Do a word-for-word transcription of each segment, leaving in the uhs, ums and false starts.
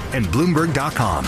and Bloomberg dot com.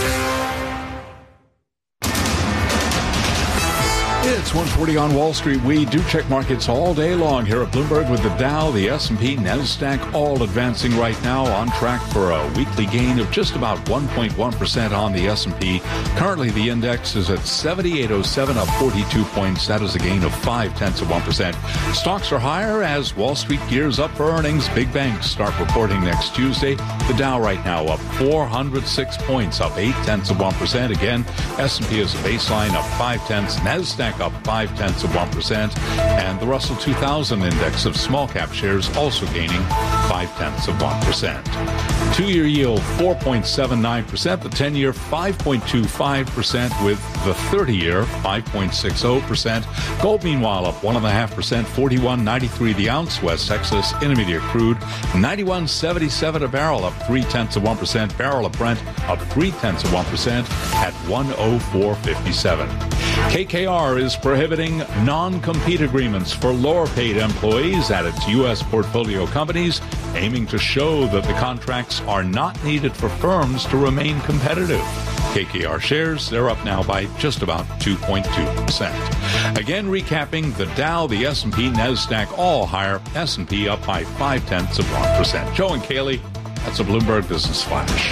It's one forty on Wall Street. We do check markets all day long here at Bloomberg with the Dow, the S and P, NASDAQ all advancing right now, on track for a weekly gain of just about one point one percent on the S and P. Currently, the index is at seventy-eight oh seven, up forty-two points. That is a gain of five tenths of one percent. Stocks are higher as Wall Street gears up for earnings. Big banks start reporting next Tuesday. The Dow right now up four hundred six points, up eight tenths of one percent. Again, S and P is a baseline, up five tenths. NASDAQ up five tenths of one percent, and the Russell two thousand index of small cap shares also gaining five tenths of one percent. Two-year yield four point seven nine percent, the ten-year five point two five percent, with the thirty-year five point six zero percent. Gold, meanwhile, up one point five percent, forty-one ninety-three the ounce. West Texas Intermediate crude ninety-one seventy-seven a barrel, up three tenths of one percent. Barrel of Brent up three tenths of one percent at one oh four fifty-seven. K K R is prohibiting non-compete agreements for lower-paid employees at its U S portfolio companies, aiming to show that the contracts are not needed for firms to remain competitive. K K R shares, they're up now by just about two point two percent. Again, recapping, the Dow, the S and P, NASDAQ all higher, S and P up by five tenths of one percent. Joe and Kaylee, that's a Bloomberg Business Flash.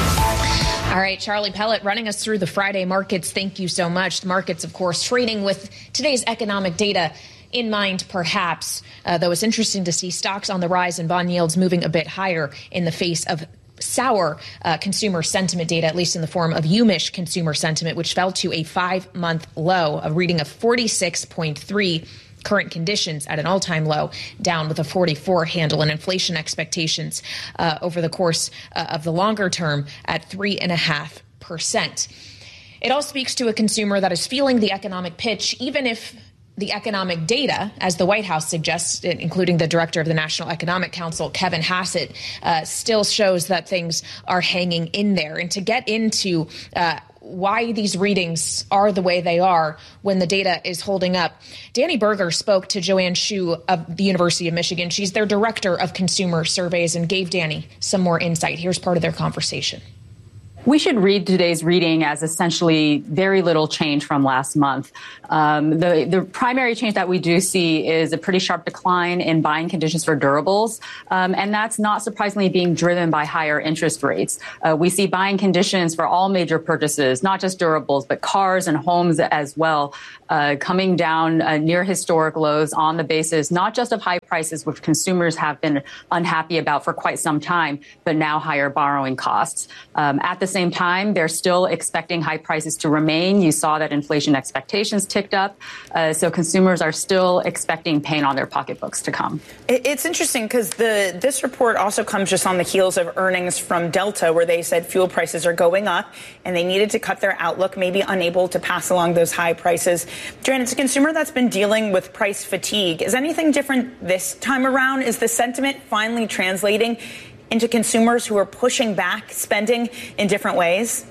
All right, Charlie Pellet running us through the Friday markets. Thank you so much. The markets, of course, trading with today's economic data in mind, perhaps, uh, though it's interesting to see stocks on the rise and bond yields moving a bit higher in the face of sour uh, consumer sentiment data, at least in the form of U M I S consumer sentiment, which fell to a five-month low, a reading of forty-six point three. Current conditions at an all-time low, down with a forty-four handle, and inflation expectations uh, over the course uh, of the longer term at three and a half percent. It all speaks to a consumer that is feeling the economic pitch, even if the economic data, as the White House suggests, including the director of the National Economic Council, Kevin Hassett, uh, still shows that things are hanging in there. And to get into uh, why these readings are the way they are when the data is holding up, Danny Berger spoke to Joanne Shu of the University of Michigan. She's their director of consumer surveys, and gave Danny some more insight. Here's part of their conversation. We should read today's reading as essentially very little change from last month. Um, the, the primary change that we do see is a pretty sharp decline in buying conditions for durables, um, and that's not surprisingly being driven by higher interest rates. Uh, we see buying conditions for all major purchases, not just durables, but cars and homes as well, uh, coming down uh, near historic lows on the basis not just of high prices, which consumers have been unhappy about for quite some time, but now higher borrowing costs. Um, at the same time, they're still expecting high prices to remain. You saw that inflation expectations ticked up. Uh, so consumers are still expecting pain on their pocketbooks to come. It's interesting because the this report also comes just on the heels of earnings from Delta, where they said fuel prices are going up and they needed to cut their outlook, maybe unable to pass along those high prices. Joanne, it's a consumer that's been dealing with price fatigue. Is anything different this time around? Is the sentiment finally translating into consumers who are pushing back spending in different ways?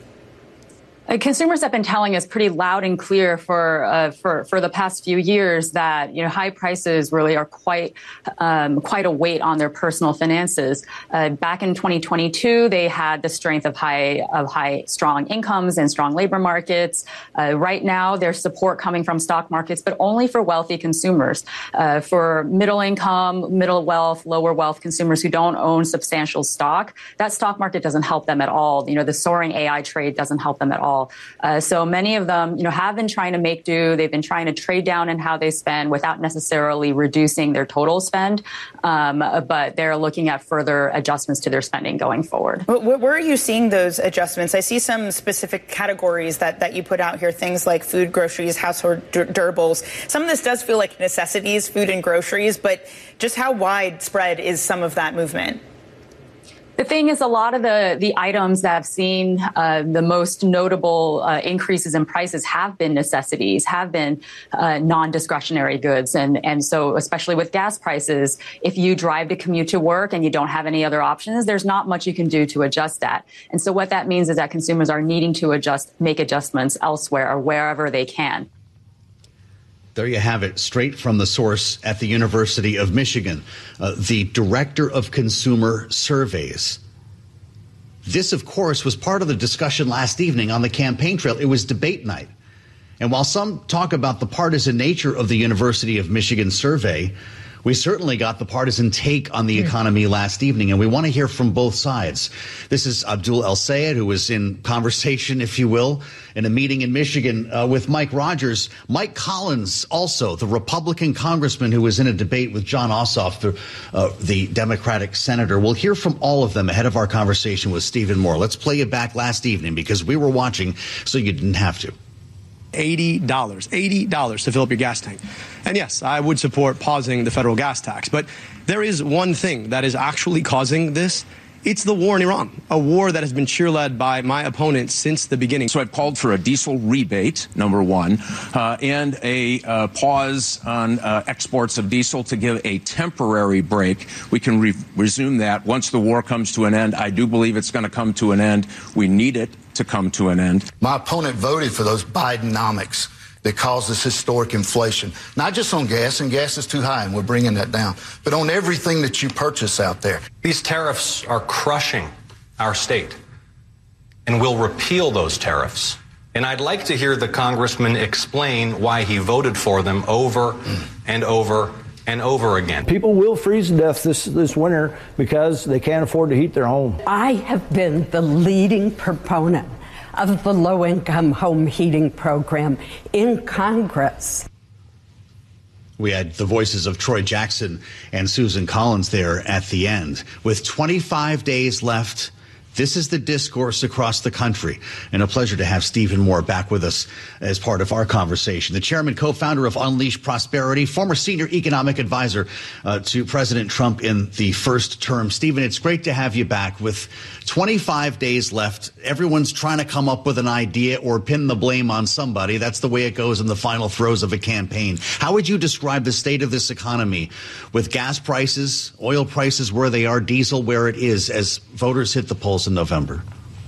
Uh, consumers have been telling us pretty loud and clear for uh, for for the past few years that, you know, high prices really are quite um, quite a weight on their personal finances. Uh, back in twenty twenty-two, they had the strength of high of high strong incomes and strong labor markets. Uh, right now, there's support coming from stock markets, but only for wealthy consumers. Uh, for middle income, middle wealth, lower wealth consumers who don't own substantial stock, that stock market doesn't help them at all. You know, the soaring A I trade doesn't help them at all. Uh, so many of them, you know, have been trying to make do. They've been trying to trade down in how they spend without necessarily reducing their total spend. Um, but they're looking at further adjustments to their spending going forward. Where are you seeing those adjustments? I see some specific categories that, that you put out here, things like food, groceries, household dur- durables. Some of this does feel like necessities, food and groceries, but just how widespread is some of that movement? The thing is, a lot of the, the items that have seen uh, the most notable uh, increases in prices have been necessities, have been uh, non-discretionary goods. And, and so especially with gas prices, if you drive to commute to work and you don't have any other options, there's not much you can do to adjust that. And so what that means is that consumers are needing to adjust, make adjustments elsewhere or wherever they can. There you have it, straight from the source at the University of Michigan, uh, the director of consumer surveys. This, of course, was part of the discussion last evening on the campaign trail. It was debate night. And while some talk about the partisan nature of the University of Michigan survey, we certainly got the partisan take on the economy last evening, and we want to hear from both sides. This is Abdul El-Sayed, who was in conversation, if you will, in a meeting in Michigan uh, with Mike Rogers. Mike Collins, also the Republican congressman who was in a debate with Jon Ossoff, the, uh, the Democratic senator. We'll hear from all of them ahead of our conversation with Stephen Moore. Let's play it back last evening because we were watching, so you didn't have to. eighty dollars, eighty dollars to fill up your gas tank. And yes, I would support pausing the federal gas tax. But there is one thing that is actually causing this. It's the war in Iran, a war that has been cheerled by my opponent since the beginning. So I've called for a diesel rebate, number one, uh, and a uh, pause on uh, exports of diesel to give a temporary break. We can re- resume that once the war comes to an end. I do believe it's going to come to an end. We need it to come to an end. My opponent voted for those Bidenomics that caused this historic inflation, not just on gas, and gas is too high, and we're bringing that down, but on everything that you purchase out there. These tariffs are crushing our state, and we'll repeal those tariffs. And I'd like to hear the congressman explain why he voted for them over and over and over again. People will freeze to death this, this winter because they can't afford to heat their home. I have been the leading proponent of the low-income home heating program in Congress. We had the voices of Troy Jackson and Susan Collins there at the end. With twenty-five days left, this is the discourse across the country. And a pleasure to have Stephen Moore back with us as part of our conversation. The chairman, co-founder of Unleash Prosperity, former senior economic advisor uh, to President Trump in the first term. Stephen, it's great to have you back. With twenty-five days left, everyone's trying to come up with an idea or pin the blame on somebody. That's the way it goes in the final throes of a campaign. How would you describe the state of this economy with gas prices, oil prices where they are, diesel where it is, as voters hit the polls in November?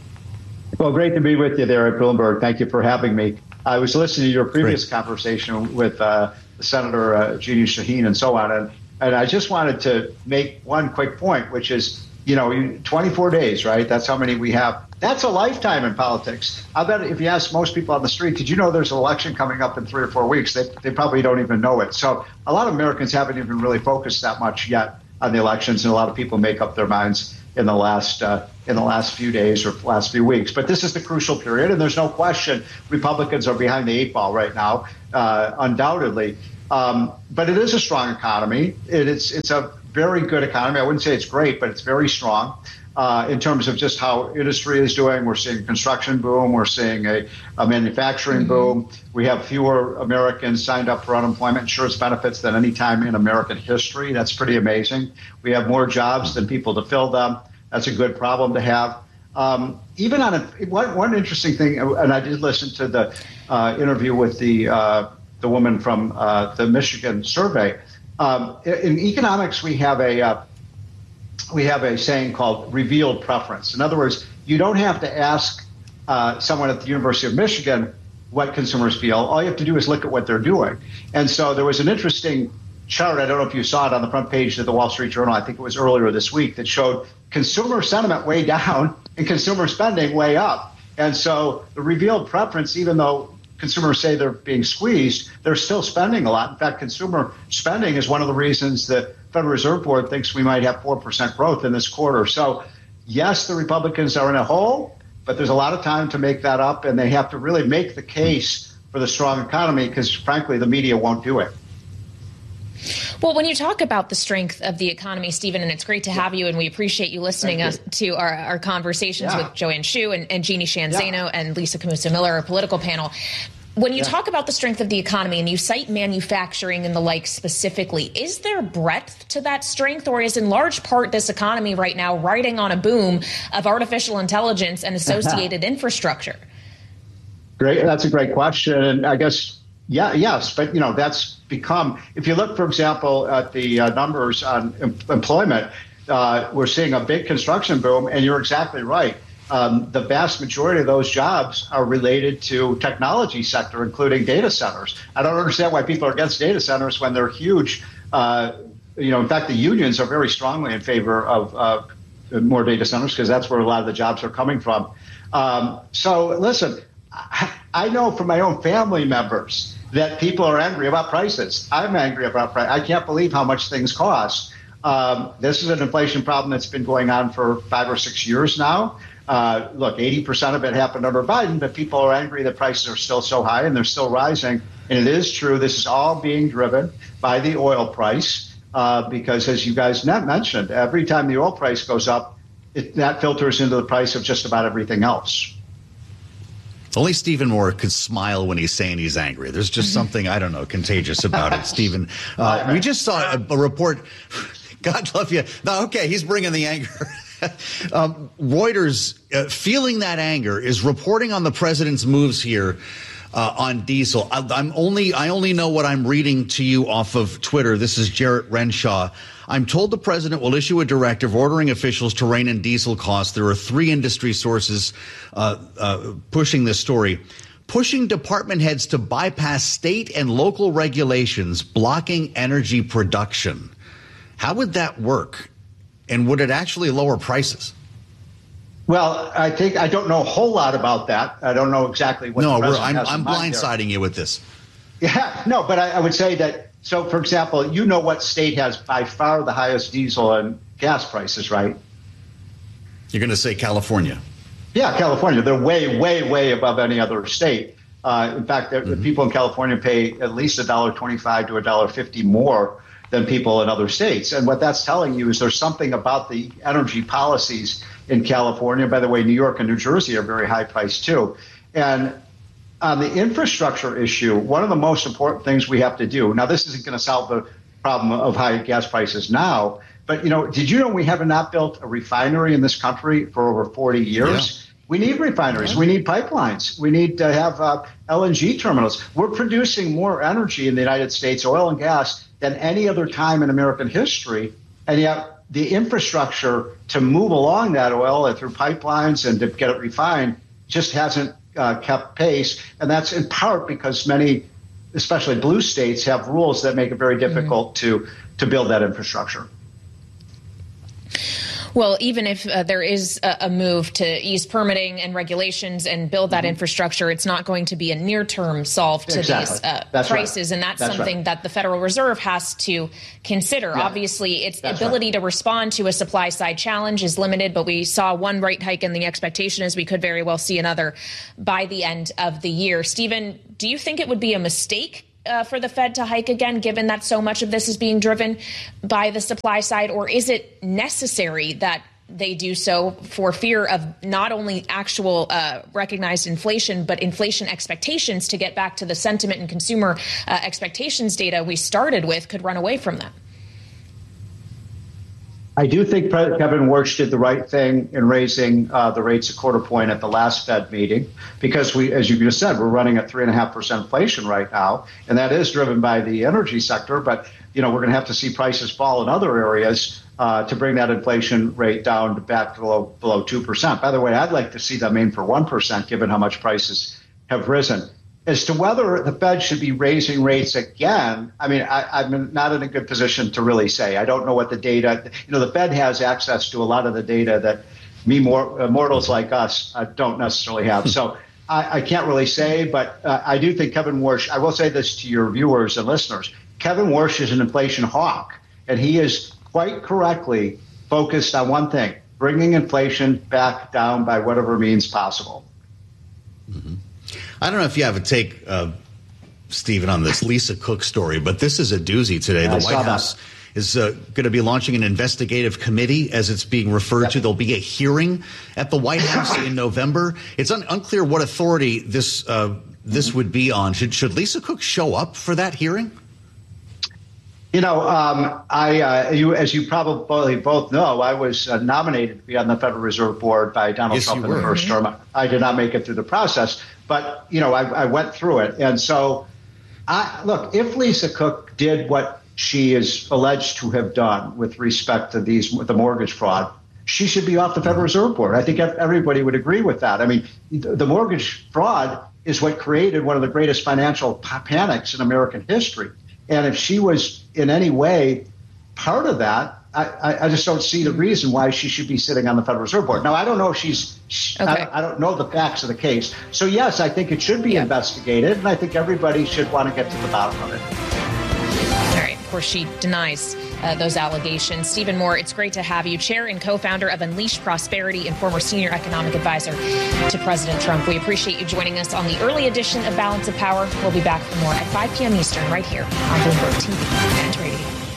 Well, great to be with you there at Bloomberg. Thank you for having me. I was listening to your previous great. conversation with uh, Senator uh, Jeannie Shaheen and so on, and, and I just wanted to make one quick point, which is, you know, twenty-four days, right? That's how many we have. That's a lifetime in politics. I bet if you ask most people on the street, did you know there's an election coming up in three or four weeks? They, they probably don't even know it. So a lot of Americans haven't even really focused that much yet on the elections, and a lot of people make up their minds in the last uh, in the last few days or last few weeks. But this is the crucial period, and there's no question Republicans are behind the eight ball right now, uh, undoubtedly. Um, but it is a strong economy. It, it's it's a very good economy. I wouldn't say it's great, but it's very strong uh, in terms of just how industry is doing. We're seeing a construction boom. We're seeing a, a manufacturing mm-hmm. boom. We have fewer Americans signed up for unemployment insurance benefits than any time in American history. That's pretty amazing. We have more jobs than people to fill them. That's a good problem to have. Um, even on a, one, one interesting thing, and I did listen to the uh, interview with the uh, the woman from uh, the Michigan survey. Um, in economics, we have a uh, we have a saying called revealed preference. In other words, you don't have to ask uh, someone at the University of Michigan what consumers feel. All you have to do is look at what they're doing. And so there was an interesting chart. I don't know if you saw it on the front page of the Wall Street Journal. I think it was earlier this week, that showed consumer sentiment way down and consumer spending way up. And so the revealed preference, even though consumers say they're being squeezed, they're still spending a lot. In fact, consumer spending is one of the reasons the Federal Reserve Board thinks we might have four percent growth in this quarter. So, yes, the Republicans are in a hole, but there's a lot of time to make that up, and they have to really make the case for the strong economy because, frankly, the media won't do it. Well, when you talk about the strength of the economy, Stephen, and it's great to have you, and we appreciate you listening you. us to our, our conversations yeah. with Joanne Shu and, and Jeannie Sheehan Zaino yeah. and Lisa Camusa-Miller, our political panel. When you yeah. talk about the strength of the economy and you cite manufacturing and the like specifically, is there breadth to that strength, or is in large part this economy right now riding on a boom of artificial intelligence and associated infrastructure? Great. That's a great question. And I guess, yeah, yes. But, you know, that's become, if you look, for example, at the uh, numbers on em- employment, uh, we're seeing a big construction boom. And you're exactly right. Um, the vast majority of those jobs are related to technology sector, including data centers. I don't understand why people are against data centers when they're huge. Uh, you know, in fact, the unions are very strongly in favor of uh, more data centers because that's where a lot of the jobs are coming from. Um, so listen, I, I know from my own family members that people are angry about prices. I'm angry about price. I can't believe how much things cost. Um, this is an inflation problem that's been going on for five or six years now. Uh, look, eighty percent of it happened under Biden, but people are angry that prices are still so high and they're still rising. And it is true. This is all being driven by the oil price uh, because, as you guys mentioned, every time the oil price goes up, it, that filters into the price of just about everything else. Only Stephen Moore could smile when he's saying he's angry. There's just something, I don't know, contagious about it, Stephen. Uh, we just saw a, a report. God love you. No, okay, he's bringing the anger. um, Reuters, uh, feeling that anger, is reporting on the president's moves here uh, on diesel. I, I'm only, I only know what I'm reading to you off of Twitter. This is Jarrett Renshaw. I'm told the president will issue a directive ordering officials to rein in diesel costs. There are three industry sources uh, uh, pushing this story. Pushing department heads to bypass state and local regulations blocking energy production. How would that work? And would it actually lower prices? Well, I think I don't know a whole lot about that. I don't know exactly what no, the president I'm, has I'm in mind blindsiding there. you with this. Yeah, no, but I, I would say that. So, for example, you know what state has by far the highest diesel and gas prices, right? You're going to say California. Yeah, California. They're way, way, way above any other state. Uh, in fact, mm-hmm. the people in California pay at least one dollar twenty-five to one dollar fifty more than people in other states. And what that's telling you is there's something about the energy policies in California. By the way, New York and New Jersey are very high priced too. And on the infrastructure issue, one of the most important things we have to do, now this isn't going to solve the problem of high gas prices now, but you know, did you know we have not built a refinery in this country for over forty years? Yeah. We need refineries. Yeah. We need pipelines. We need to have uh, L N G terminals. We're producing more energy in the United States, oil and gas, than any other time in American history. And yet the infrastructure to move along that oil and through pipelines and to get it refined just hasn't uh, kept pace. And that's in part because many, especially blue states, have rules that make it very difficult mm-hmm. to, to build that infrastructure. Well, even if uh, there is a, a move to ease permitting and regulations and build that mm-hmm. infrastructure, it's not going to be a near-term solve to exactly. these uh, that's prices. Right. And that's, that's something right. that the Federal Reserve has to consider. Yeah. Obviously, its that's ability right. to respond to a supply-side challenge is limited, but we saw one rate hike, and the expectation is we could very well see another by the end of the year. Stephen, do you think it would be a mistake Uh, for the Fed to hike again, given that so much of this is being driven by the supply side? Or is it necessary that they do so for fear of not only actual uh, recognized inflation, but inflation expectations to get back to the sentiment and consumer uh, expectations data we started with could run away from them? I do think President Kevin Warsh did the right thing in raising uh, the rates a quarter point at the last Fed meeting, because we, as you just said, we're running at three and a half percent inflation right now, and that is driven by the energy sector. But you know, we're going to have to see prices fall in other areas uh, to bring that inflation rate down to back below below two percent. By the way, I'd like to see them aim for one percent, given how much prices have risen. As to whether the Fed should be raising rates again, I mean, I, I'm not in a good position to really say. I don't know what the data, you know, the Fed has access to a lot of the data that me mor- mortals like us uh, don't necessarily have. So I, I can't really say, but uh, I do think Kevin Warsh, I will say this to your viewers and listeners, Kevin Warsh is an inflation hawk, and he is quite correctly focused on one thing, bringing inflation back down by whatever means possible. Mm-hmm. I don't know if you have a take, uh, Stephen, on this Lisa Cook story, but this is a doozy today. Yeah, the White House that. is uh, going to be launching an investigative committee, as it's being referred yep. to. There'll be a hearing at the White House in November. It's un- unclear what authority this uh, this mm-hmm. would be on. Should should Lisa Cook show up for that hearing? You know, um, I, uh, you, as you probably both know, I was uh, nominated to be on the Federal Reserve Board by Donald yes, Trump in were. the first mm-hmm. term. I did not make it through the process, but, you know, I, I went through it. And so, I, look, if Lisa Cook did what she is alleged to have done with respect to these, with the mortgage fraud, she should be off the Federal Reserve Board. I think everybody would agree with that. I mean, the mortgage fraud is what created one of the greatest financial panics in American history. And if she was in any way part of that, I, I just don't see the reason why she should be sitting on the Federal Reserve Board. Now, I don't know if she's, okay. I, I don't know the facts of the case. So, yes, I think it should be yeah. investigated, and I think everybody should want to get to the bottom of it. All right. Of course, she denies uh, those allegations. Stephen Moore, it's great to have you, chair and co-founder of Unleash Prosperity and former senior economic advisor to President Trump. We appreciate you joining us on the early edition of Balance of Power. We'll be back for more at five p.m. Eastern right here on Bloomberg T V and radio.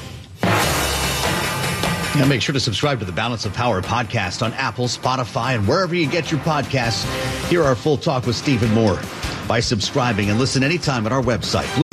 Now make sure to subscribe to the Balance of Power podcast on Apple, Spotify, and wherever you get your podcasts. Hear our full talk with Stephen Moore by subscribing and listen anytime at our website.